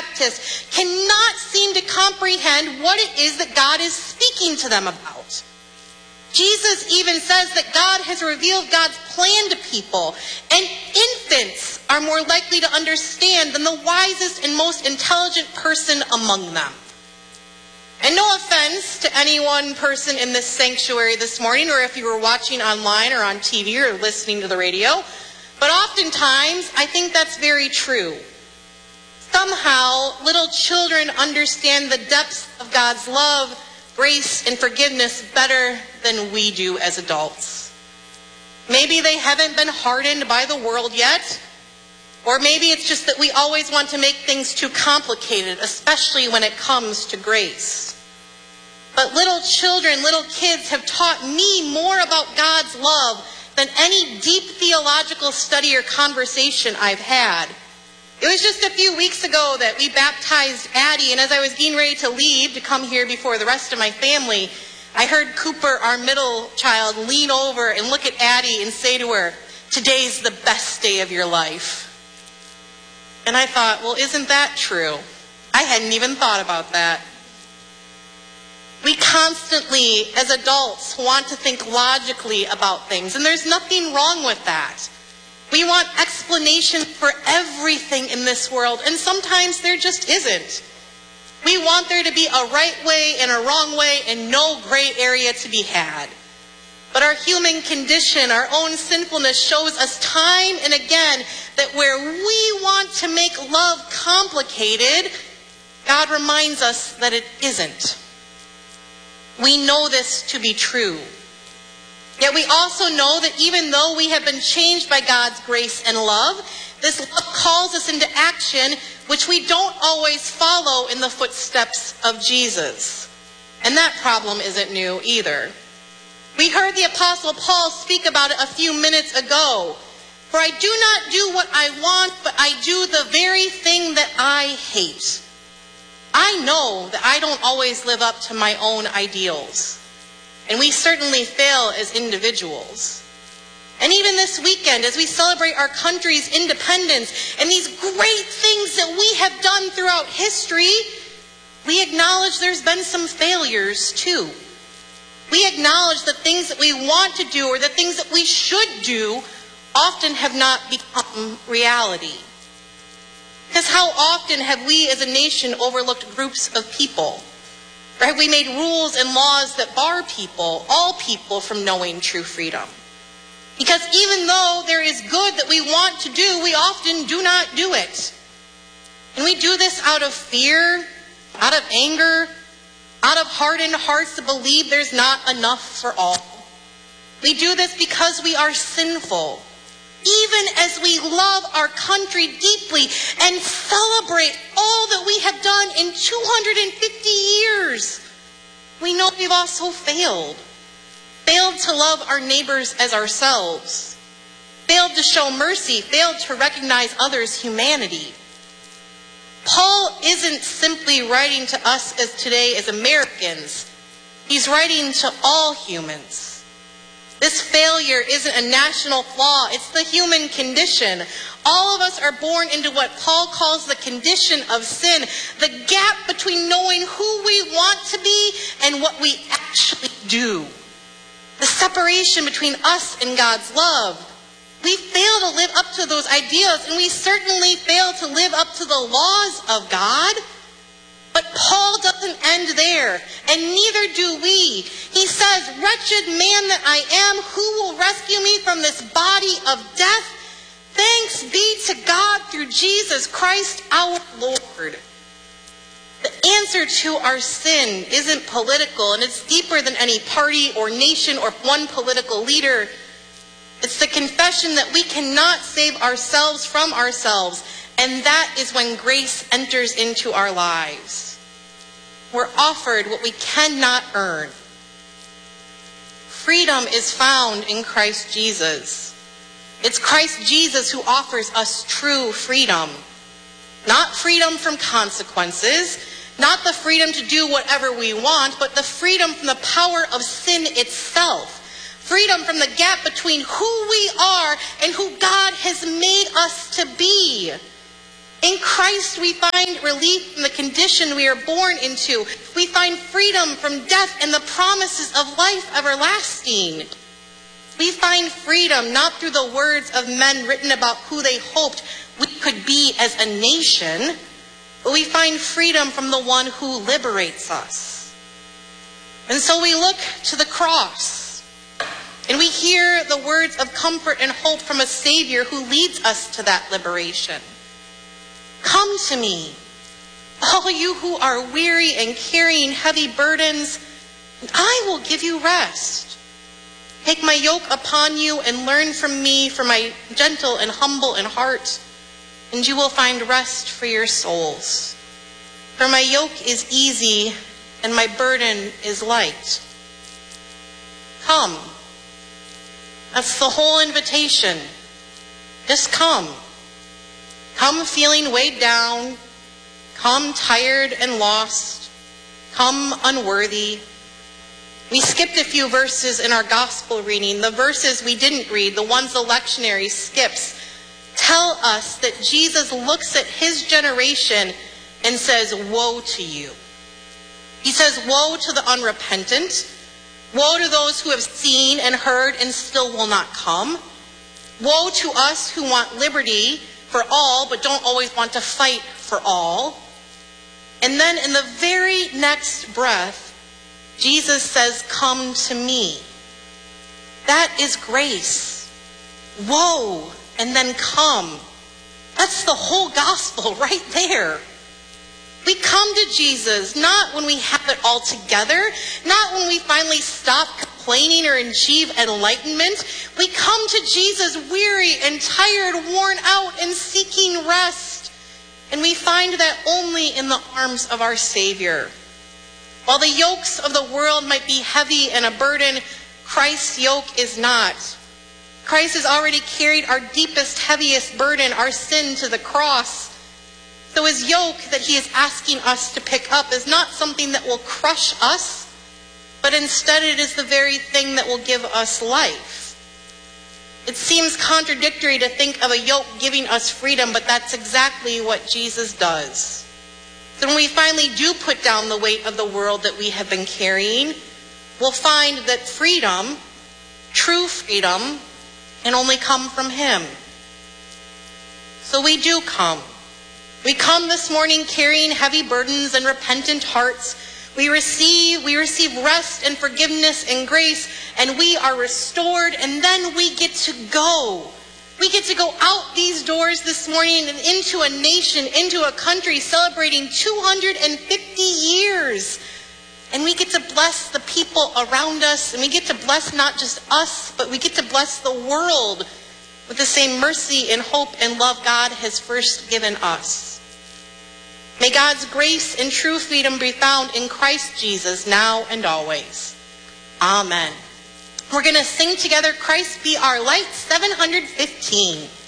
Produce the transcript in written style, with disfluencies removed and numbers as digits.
Baptist cannot seem to comprehend what it is that God is speaking to them about. Jesus even says that God has revealed God's plan to people, and infants are more likely to understand than the wisest and most intelligent person among them. And no offense to any one person in this sanctuary this morning, or if you were watching online or on TV or listening to the radio, but oftentimes I think that's very true. Somehow, little children understand the depths of God's love, grace, and forgiveness better than we do as adults. Maybe they haven't been hardened by the world yet, or maybe it's just that we always want to make things too complicated, especially when it comes to grace. But little children, little kids have taught me more about God's love than any deep theological study or conversation I've had. It was just a few weeks ago that we baptized Addie, and as I was getting ready to leave to come here before the rest of my family, I heard Cooper, our middle child, lean over and look at Addie and say to her, "Today's the best day of your life." And I thought, well, isn't that true? I hadn't even thought about that. We constantly, as adults, want to think logically about things, and there's nothing wrong with that. We want explanations for everything in this world, and sometimes there just isn't. We want there to be a right way and a wrong way and no gray area to be had. But our human condition, our own sinfulness, shows us time and again that where we want to make love complicated, God reminds us that it isn't. We know this to be true. Yet we also know that even though we have been changed by God's grace and love, this love calls us into action, which we don't always follow in the footsteps of Jesus. And that problem isn't new either. We heard the Apostle Paul speak about it a few minutes ago. "For I do not do what I want, but I do the very thing that I hate." I know that I don't always live up to my own ideals. And we certainly fail as individuals. And even this weekend, as we celebrate our country's independence and these great things that we have done throughout history, we acknowledge there's been some failures too. We acknowledge the things that we want to do or the things that we should do often have not become reality. Because how often have we as a nation overlooked groups of people? Or have we made rules and laws that bar people, all people, from knowing true freedom? Because even though there is good that we want to do, we often do not do it. And we do this out of fear, out of anger, out of hardened hearts to believe there's not enough for all. We do this because we are sinful. Even as we love our country deeply and celebrate all that we have done in 250 years, we know we've also failed. Failed to love our neighbors as ourselves. Failed to show mercy. Failed to recognize others' humanity. Paul isn't simply writing to us as today as Americans. He's writing to all humans. This failure isn't a national flaw, it's the human condition. All of us are born into what Paul calls the condition of sin, the gap between knowing who we want to be and what we actually do. The separation between us and God's love. We fail to live up to those ideas, and we certainly fail to live up to the laws of God. But Paul doesn't end there, and neither do we. He says, "Wretched man that I am, who will rescue me from this body of death? Thanks be to God through Jesus Christ our Lord." The answer to our sin isn't political, and it's deeper than any party or nation or one political leader. It's the confession that we cannot save ourselves from ourselves, and that is when grace enters into our lives. We're offered what we cannot earn. Freedom is found in Christ Jesus. It's Christ Jesus who offers us true freedom. Not freedom from consequences, not the freedom to do whatever we want, but the freedom from the power of sin itself. Freedom from the gap between who we are and who God has made us to be. In Christ, we find relief from the condition we are born into. We find freedom from death and the promises of life everlasting. We find freedom not through the words of men written about who they hoped we could be as a nation, but we find freedom from the one who liberates us. And so we look to the cross, and we hear the words of comfort and hope from a Savior who leads us to that liberation. Come to me, all you who are weary and carrying heavy burdens, and I will give you rest. Take my yoke upon you and learn from me, for my gentle and humble in heart, and you will find rest for your souls. For my yoke is easy and my burden is light. Come. That's the whole invitation. Just come. Come feeling weighed down. Come tired and lost. Come unworthy. We skipped a few verses in our gospel reading. The verses we didn't read, the ones the lectionary skips, tell us that Jesus looks at his generation and says, woe to you. He says, woe to the unrepentant. Woe to those who have seen and heard and still will not come. Woe to us who want liberty for all but don't always want to fight for all. And then in the very next breath, Jesus says, come to me. That is grace. Woe, and then come. That's the whole gospel right there. We come to Jesus not when we have it all together, not when we finally stop complaining or achieve enlightenment. We come to Jesus weary and tired, worn out, and seeking rest. And we find that only in the arms of our Savior. While the yokes of the world might be heavy and a burden, Christ's yoke is not. Christ has already carried our deepest, heaviest burden, our sin, to the cross. So his yoke that he is asking us to pick up is not something that will crush us, but instead it is the very thing that will give us life. It seems contradictory to think of a yoke giving us freedom, but that's exactly what Jesus does. So when we finally do put down the weight of the world that we have been carrying, we'll find that freedom, true freedom, can only come from him. So we do come. We come this morning carrying heavy burdens and repentant hearts. We receive rest and forgiveness and grace, and we are restored, and then we get to go. We get to go out these doors this morning and into a nation, into a country celebrating 250 years. And we get to bless the people around us, and we get to bless not just us, but we get to bless the world with the same mercy and hope and love God has first given us. May God's grace and true freedom be found in Christ Jesus now and always. Amen. We're going to sing together, Christ Be Our Light, 715.